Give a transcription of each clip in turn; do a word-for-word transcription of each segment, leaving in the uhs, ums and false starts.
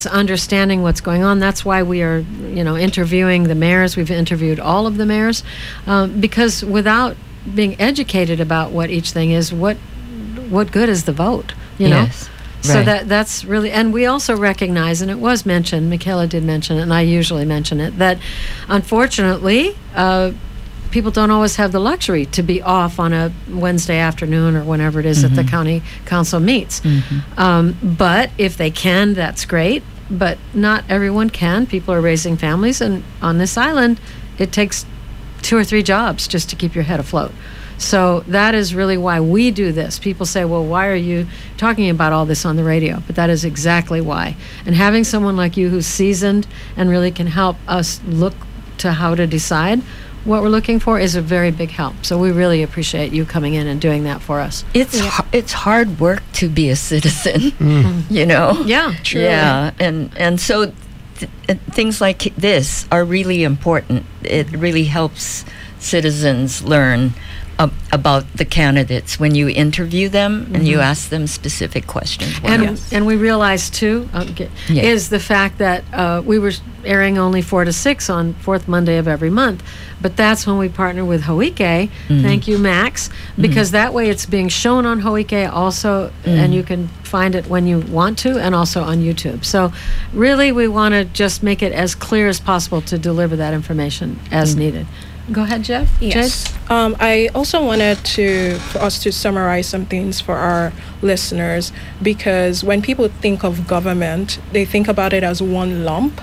understanding what's going on. That's why we are, you know, interviewing the mayors. We've interviewed all of the mayors um, because without being educated about what each thing is, what what good is the vote? You know. Yes. So right. that that's really, and we also recognize, and it was mentioned, Michaela did mention it, and I usually mention it, that unfortunately, uh, people don't always have the luxury to be off on a Wednesday afternoon or whenever it is Mm-hmm. that the county council meets. Mm-hmm. Um, but if they can, that's great. But not everyone can. People are raising families, and on this island, it takes two or three jobs just to keep your head afloat. So that is really why we do this. People say, well, why are you talking about all this on the radio? But that is exactly why. And having someone like you who's seasoned and really can help us look to how to decide what we're looking for is a very big help. So we really appreciate you coming in and doing that for us. It's yeah. ha- it's hard work to be a citizen, mm. you know. Yeah, truly. Yeah, and and so th- things like this are really important. It really helps citizens learn uh, about the candidates when you interview them mm-hmm. and you ask them specific questions. And yes. and we realize too okay, yeah. is the fact that uh, we were airing only four to six on fourth Monday of every month, but that's when we partner with Hoike. Mm-hmm. Thank you, Max, because mm-hmm. that way it's being shown on Hoike also, mm-hmm. and you can find it when you want to, and also on YouTube. So really, we want to just make it as clear as possible to deliver that information as mm-hmm. needed. Go ahead, Jeff. Yes. Um, I also wanted to for us to summarize some things for our listeners, because when people think of government, they think about it as one lump,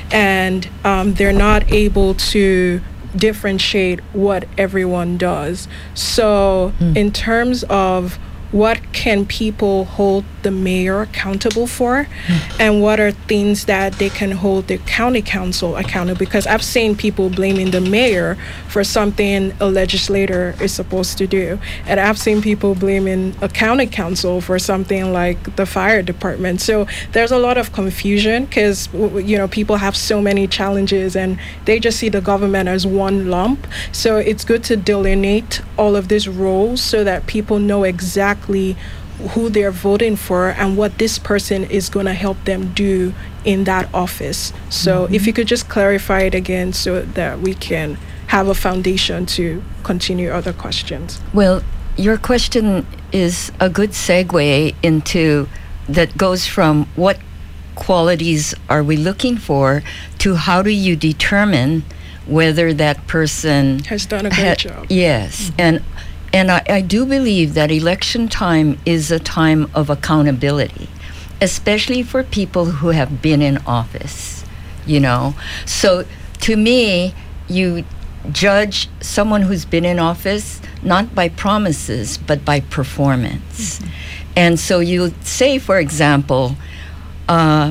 and um, they're not able to differentiate what everyone does. So mm. in terms of what can people hold the mayor accountable for, mm. and what are things that they can hold the county council accountable? Because I've seen people blaming the mayor for something a legislator is supposed to do, and I've seen people blaming a county council for something like the fire department. So there's a lot of confusion because, you know, people have so many challenges and they just see the government as one lump. So it's good to delineate all of these roles so that people know exactly who they're voting for and what this person is going to help them do in that office. So mm-hmm. if you could just clarify it again so that we can have a foundation to continue other questions. Well, your question is a good segue into that goes from what qualities are we looking for to how do you determine whether that person has done a good ha- job. Yes. Mm-hmm. And And I, I do believe that election time is a time of accountability, especially for people who have been in office, you know. So to me, you judge someone who's been in office not by promises, but by performance. Mm-hmm. And so you say, for example, uh,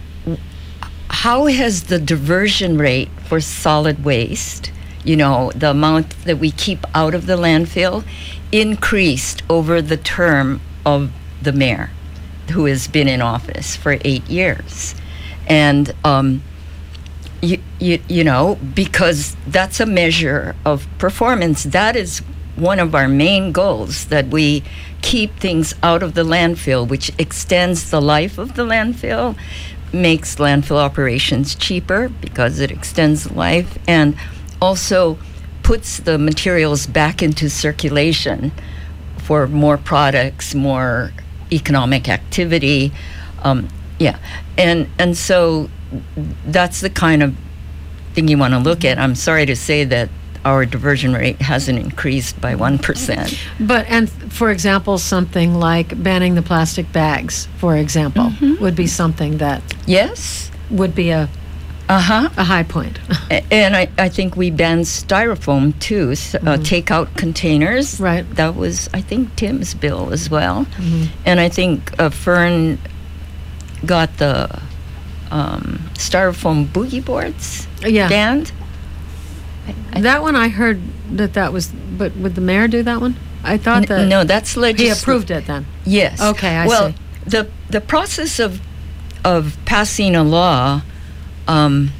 how has the diversion rate for solid waste, you know, the amount that we keep out of the landfill, increased over the term of the mayor, who has been in office for eight years. And, um, you, you, you know, because that's a measure of performance. That is one of our main goals, that we keep things out of the landfill, which extends the life of the landfill, makes landfill operations cheaper because it extends the life, and also puts the materials back into circulation for more products, more economic activity. Um, yeah, and and so that's the kind of thing you want to look at. I'm sorry to say that our diversion rate hasn't increased by one percent. But, and for example, something like banning the plastic bags, for example, mm-hmm. would be something that yes would be a Uh-huh. a high point. And I, I think we banned styrofoam too, so, uh, mm-hmm. takeout containers. Right. That was, I think, Tim's bill as well. Mm-hmm. And I think uh, Fern got the um, styrofoam boogie boards yeah. banned. I, I that one I heard that that was, but would the mayor do that one? I thought that. N- no, that's legislation. He approved it then. Yes. Okay, I well, see. the the process of of passing a law, Um,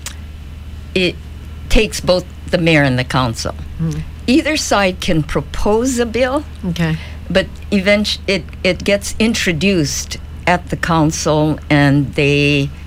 it takes both the mayor and the council. Mm. Either side can propose a bill, okay, but eventually it, it gets introduced at the council, and they